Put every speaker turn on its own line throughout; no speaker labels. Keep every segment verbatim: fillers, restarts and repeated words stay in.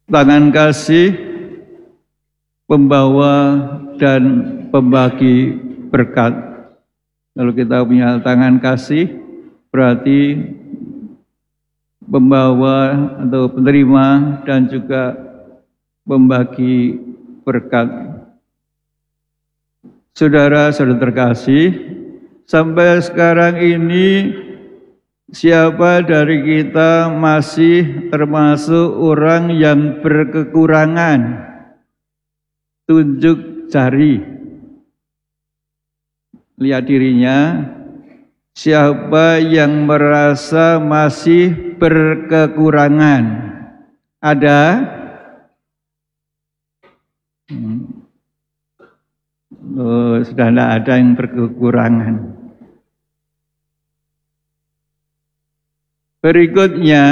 tangan kasih, pembawa dan pembagi berkat. Kalau kita punya tangan kasih, berarti pembawa atau penerima dan juga pembagi berkat. Saudara-saudara terkasih, sampai sekarang ini siapa dari kita masih termasuk orang yang berkekurangan? Tunjuk jari. Lihat dirinya. Siapa yang merasa masih berkekurangan? Ada? Hmm. Oh, sudah tidak ada yang berkekurangan. Berikutnya,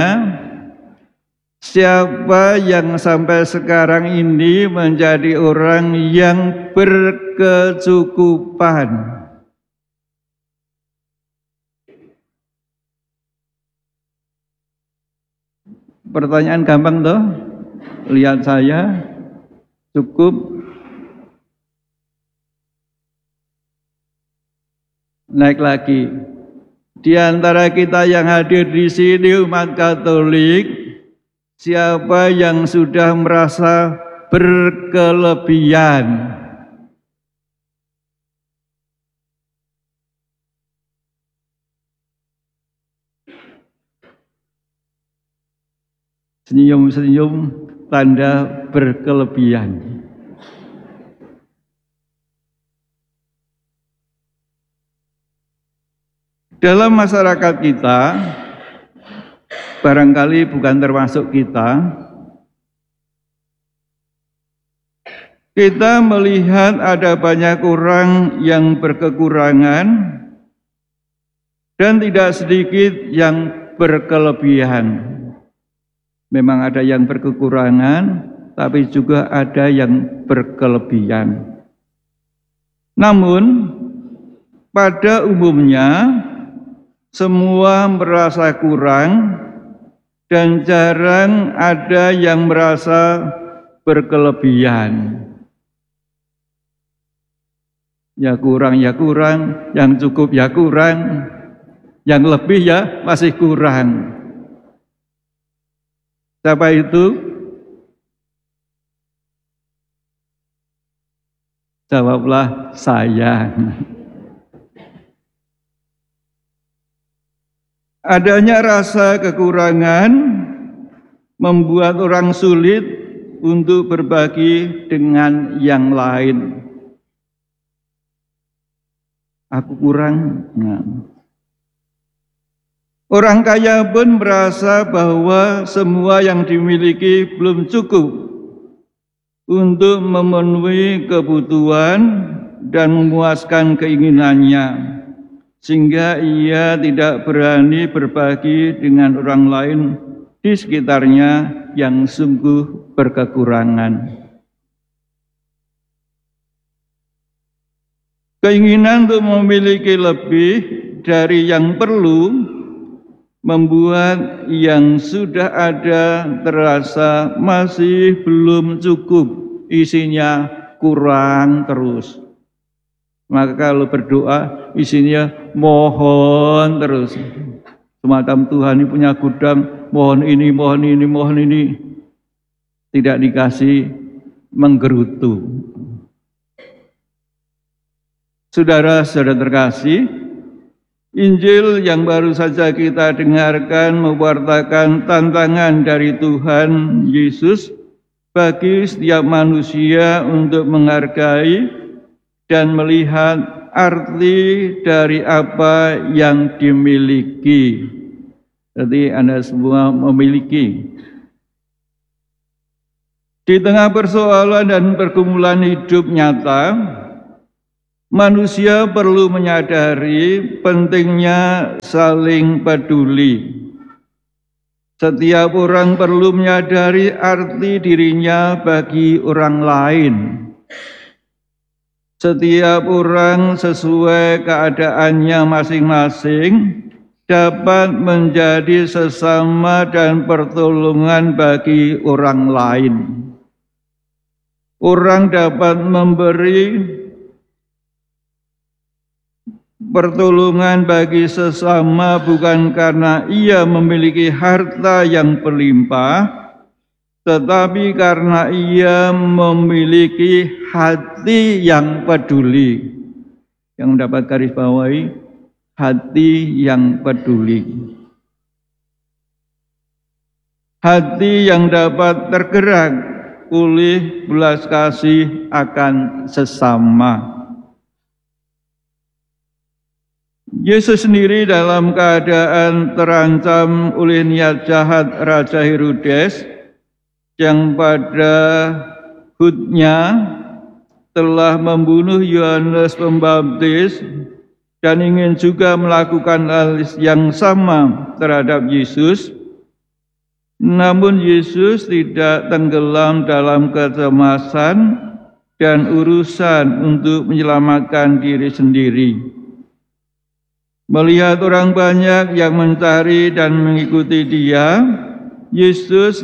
siapa yang sampai sekarang ini menjadi orang yang berkecukupan? Pertanyaan gampang toh? Lihat saya, cukup. Naik lagi. Di antara kita yang hadir di sini umat Katolik, siapa yang sudah merasa berkelebihan? Senyum-senyum tanda berkelebihan. Dalam masyarakat kita, barangkali bukan termasuk kita, kita melihat ada banyak orang yang berkekurangan dan tidak sedikit yang berkelebihan. Memang ada yang berkekurangan, tapi juga ada yang berkelebihan. Namun, pada umumnya, semua merasa kurang dan jarang ada yang merasa berkelebihan. Ya kurang, ya kurang, yang cukup ya kurang, yang lebih ya masih kurang. Siapa itu? Jawablah saya. Adanya rasa kekurangan membuat orang sulit untuk berbagi dengan yang lain. Aku kurang. Nah. Orang kaya pun merasa bahwa semua yang dimiliki belum cukup untuk memenuhi kebutuhan dan memuaskan keinginannya. Sehingga ia tidak berani berbagi dengan orang lain di sekitarnya yang sungguh berkekurangan. Keinginan untuk memiliki lebih dari yang perlu membuat yang sudah ada terasa masih belum cukup, isinya kurang terus. Maka kalau berdoa isinya mohon terus. Semacam Tuhan ini punya gudang, mohon ini, mohon ini, mohon ini. Tidak dikasih, menggerutu. Saudara-saudara terkasih, Injil yang baru saja kita dengarkan mewartakan tantangan dari Tuhan Yesus bagi setiap manusia untuk menghargai dan melihat arti dari apa yang dimiliki. Jadi Anda semua memiliki. Di tengah persoalan dan pergumulan hidup nyata, manusia perlu menyadari pentingnya saling peduli. Setiap orang perlu menyadari arti dirinya bagi orang lain. Setiap orang sesuai keadaannya masing-masing dapat menjadi sesama dan pertolongan bagi orang lain. Orang dapat memberi pertolongan bagi sesama bukan karena ia memiliki harta yang berlimpah, tetapi karena ia memiliki hati yang peduli. Yang mendapat garis bawahi, hati yang peduli. Hati yang dapat tergerak oleh belas kasih akan sesama. Yesus sendiri dalam keadaan terancam oleh niat jahat Raja Herodes yang pada hutnya telah membunuh Yohanes Pembaptis dan ingin juga melakukan hal yang sama terhadap Yesus. Namun Yesus tidak tenggelam dalam kecemasan dan urusan untuk menyelamatkan diri sendiri. Melihat orang banyak yang mencari dan mengikuti Dia, Yesus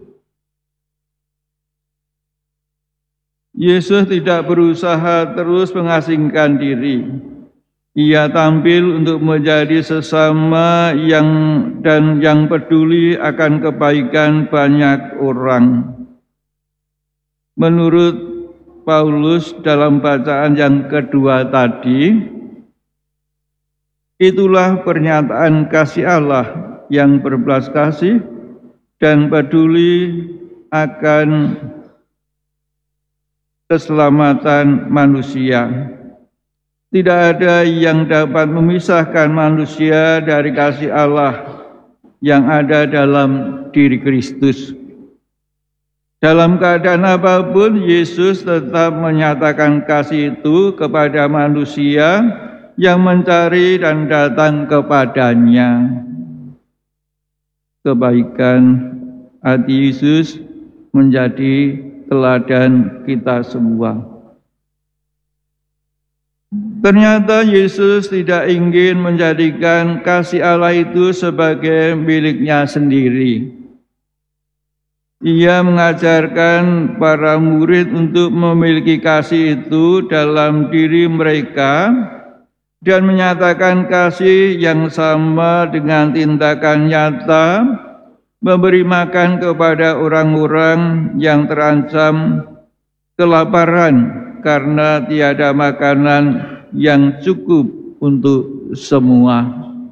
Yesus tidak berusaha terus mengasingkan diri. Ia tampil untuk menjadi sesama yang dan yang peduli akan kebaikan banyak orang. Menurut Paulus dalam bacaan yang kedua tadi, itulah pernyataan kasih Allah yang berbelas kasih dan peduli akan keselamatan manusia. Tidak ada yang dapat memisahkan manusia dari kasih Allah yang ada dalam diri Kristus. Dalam keadaan apapun, Yesus tetap menyatakan kasih itu kepada manusia yang mencari dan datang kepadanya. Kebaikan hati Yesus menjadi teladan kita semua. Ternyata Yesus tidak ingin menjadikan kasih Allah itu sebagai miliknya sendiri. Ia mengajarkan para murid untuk memiliki kasih itu dalam diri mereka dan menyatakan kasih yang sama dengan tindakan nyata, memberi makan kepada orang-orang yang terancam kelaparan karena tiada makanan yang cukup untuk semua.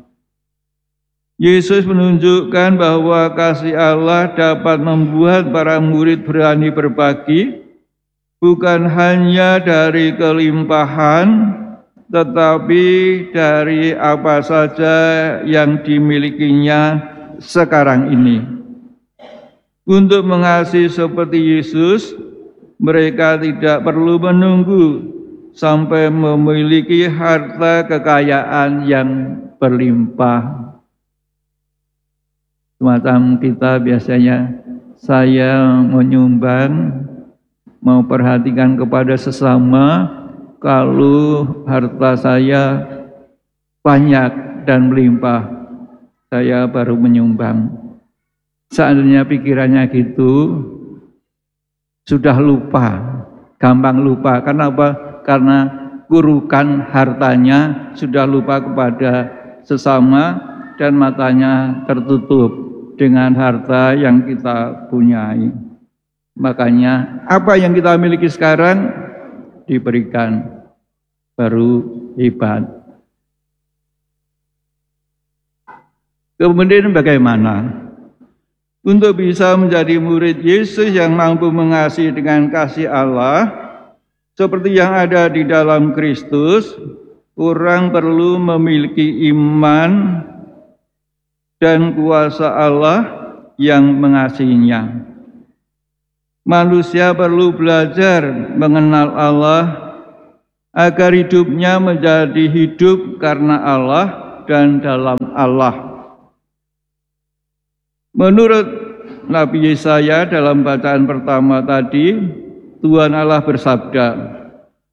Yesus menunjukkan bahwa kasih Allah dapat membuat para murid berani berbagi, bukan hanya dari kelimpahan, tetapi dari apa saja yang dimilikinya sekarang ini. Untuk mengasihi seperti Yesus, mereka tidak perlu menunggu sampai memiliki harta kekayaan yang berlimpah. Semacam kita biasanya, saya menyumbang, memperhatikan kepada sesama, kalau harta saya banyak dan melimpah, saya baru menyumbang. Seandainya pikirannya gitu, sudah lupa, gampang lupa. Karena apa? Karena kurukan hartanya, sudah lupa kepada sesama dan matanya tertutup dengan harta yang kita punyai. Makanya apa yang kita miliki sekarang diberikan, baru hebat. Kemudian bagaimana? Untuk bisa menjadi murid Yesus yang mampu mengasihi dengan kasih Allah, seperti yang ada di dalam Kristus, orang perlu memiliki iman dan kuasa Allah yang mengasihinya. Manusia perlu belajar mengenal Allah agar hidupnya menjadi hidup karena Allah dan dalam Allah. Menurut Nabi Yesaya dalam bacaan pertama tadi, Tuhan Allah bersabda,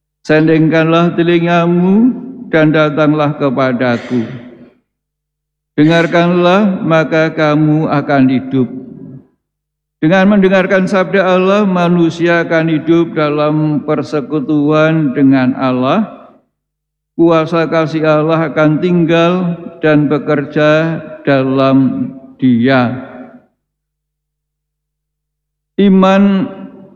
"Sendengkanlah telingamu dan datanglah kepadaku." Dengarkanlah, maka kamu akan hidup. Dengan mendengarkan sabda Allah, manusia akan hidup dalam persekutuan dengan Allah. Kuasa kasih Allah akan tinggal dan bekerja dalam dia. Iman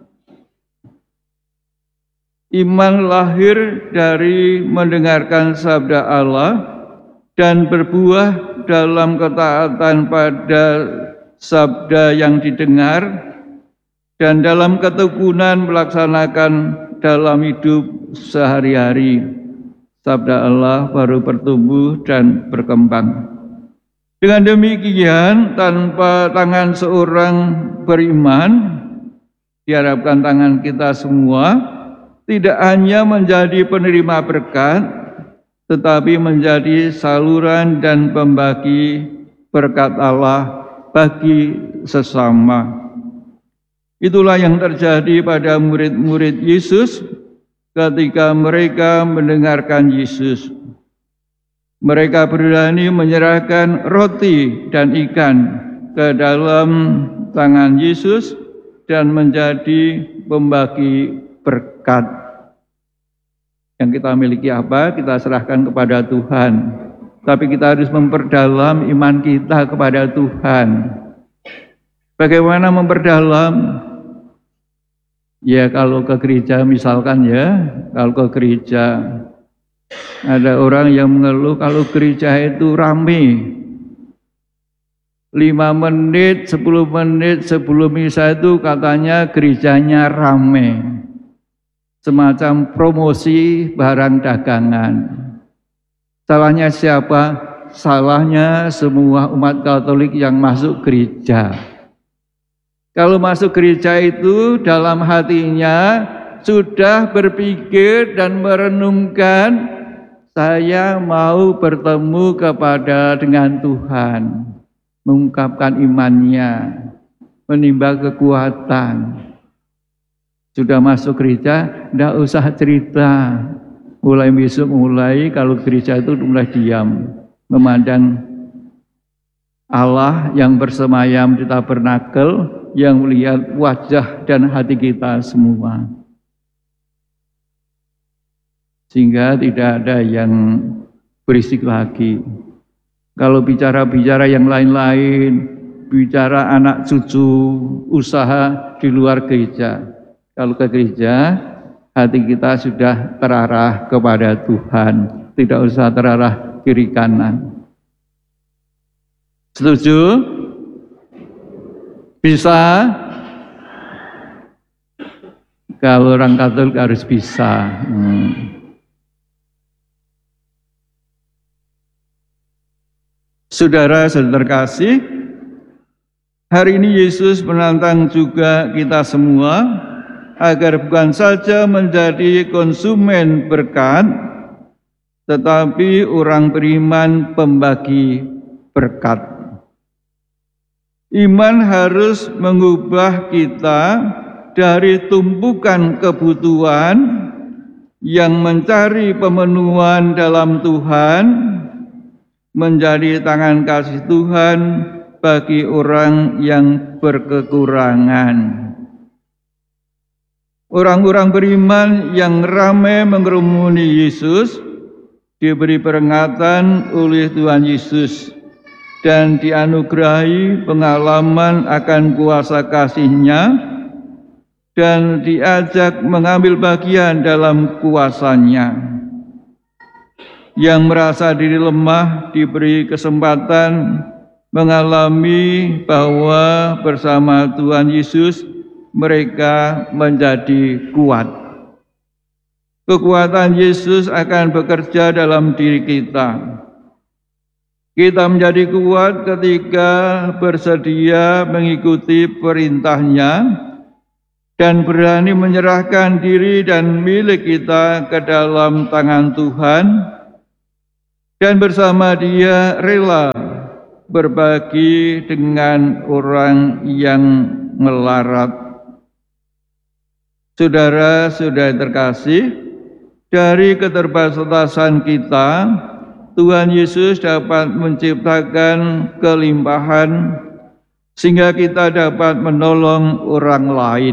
iman lahir dari mendengarkan sabda Allah dan berbuah dalam ketaatan pada sabda yang didengar dan dalam ketekunan melaksanakan dalam hidup sehari-hari. Sabda Allah baru bertumbuh dan berkembang. Dengan demikian, tanpa tangan seorang beriman, diharapkan tangan kita semua tidak hanya menjadi penerima berkat, tetapi menjadi saluran dan pembagi berkat Allah bagi sesama. Itulah yang terjadi pada murid-murid Yesus ketika mereka mendengarkan Yesus. Mereka berani menyerahkan roti dan ikan ke dalam tangan Yesus dan menjadi pembagi berkat. Yang kita miliki apa, kita serahkan kepada Tuhan. Tapi kita harus memperdalam iman kita kepada Tuhan. Bagaimana memperdalam? Ya kalau ke gereja misalkan ya, kalau ke gereja ada orang yang mengeluh kalau gereja itu rame. lima menit, sepuluh menit sebelum misa itu katanya gerejanya rame. Semacam promosi barang dagangan. Salahnya siapa? Salahnya semua umat Katolik yang masuk gereja. Kalau masuk gereja itu dalam hatinya sudah berpikir dan merenungkan, saya mau bertemu kepada dengan Tuhan, mengungkapkan imannya, menimba kekuatan. Sudah masuk gereja, tidak usah cerita. Mulai besok mulai kalau gereja itu mulai diam, memandang Allah yang bersemayam di tabernakel, yang melihat wajah dan hati kita semua. Sehingga tidak ada yang berisik lagi. Kalau bicara-bicara yang lain-lain, bicara anak cucu, usaha di luar gereja. Kalau ke gereja, hati kita sudah terarah kepada Tuhan, tidak usah terarah kiri kanan. Setuju? Bisa? Kalau orang Katolik harus bisa. Hmm. Saudara, saudara terkasih, hari ini Yesus menantang juga kita semua agar bukan saja menjadi konsumen berkat, tetapi orang beriman pembagi berkat. Iman harus mengubah kita dari tumpukan kebutuhan yang mencari pemenuhan dalam Tuhan, menjadi tangan kasih Tuhan bagi orang yang berkekurangan. Orang-orang beriman yang ramai mengerumuni Yesus diberi peringatan oleh Tuhan Yesus dan dianugerahi pengalaman akan kuasa kasih-Nya dan diajak mengambil bagian dalam kuasa-Nya. Yang merasa diri lemah diberi kesempatan mengalami bahwa bersama Tuhan Yesus mereka menjadi kuat. Kekuatan Yesus akan bekerja dalam diri kita. Kita menjadi kuat ketika bersedia mengikuti perintah-Nya dan berani menyerahkan diri dan milik kita ke dalam tangan Tuhan, dan bersama Dia rela berbagi dengan orang yang melarat. Saudara-saudara terkasih, dari keterbatasan kita, Tuhan Yesus dapat menciptakan kelimpahan sehingga kita dapat menolong orang lain.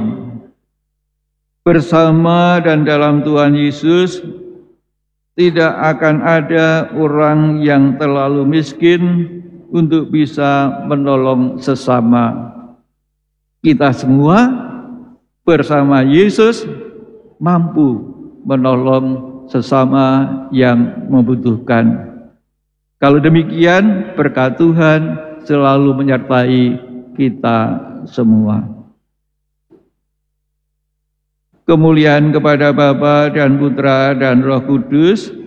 Bersama dan dalam Tuhan Yesus tidak akan ada orang yang terlalu miskin untuk bisa menolong sesama. Kita semua bersama Yesus mampu menolong sesama yang membutuhkan. Kalau demikian, berkat Tuhan selalu menyertai kita semua. Kemuliaan kepada Bapa dan Putra dan Roh Kudus,